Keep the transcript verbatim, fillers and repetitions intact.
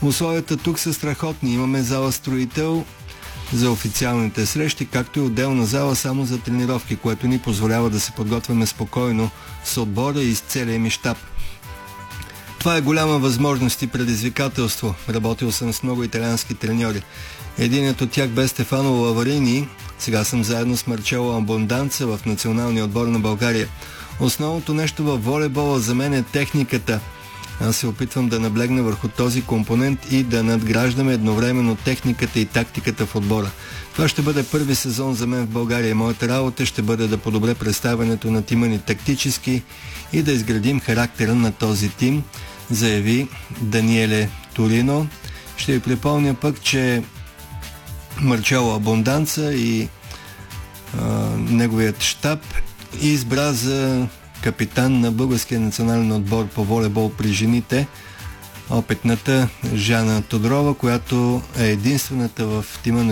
Условията тук са страхотни. Имаме зала строител за официалните срещи, както и отделна зала само за тренировки, което ни позволява да се подготвяме спокойно с отбора и с целия ми щаб. Това е голяма възможност и предизвикателство. Работил съм с много италиански треньори. Единият от тях бе Стефано Лаварини. Сега съм заедно с Марчело Абонданца в националния отбор на България. Основното нещо във волейбола за мен е техниката. Аз се опитвам да наблегна върху този компонент и да надграждаме едновременно техниката и тактиката в отбора. Това ще бъде първи сезон за мен в България. Моята работа ще бъде да подобря представянето на тима ни тактически и да изградим характера на този тим, заяви Даниеле Торино. Ще ви припомня пък, че Марчело Абонданца и а, неговият щаб избра за капитан на българския национален отбор по волейбол при жените опитната Жана Тодорова, която е единствената в тима на